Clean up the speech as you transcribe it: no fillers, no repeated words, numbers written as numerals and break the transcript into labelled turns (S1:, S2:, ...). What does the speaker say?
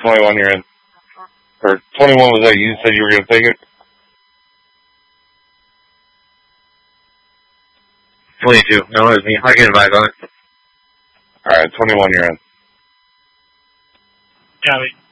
S1: 21, you're in. Or 21 was that you said you were going to take it?
S2: 22. No, it was me. I'll get it back on it.
S1: Alright, 21, you're in.
S3: Copy.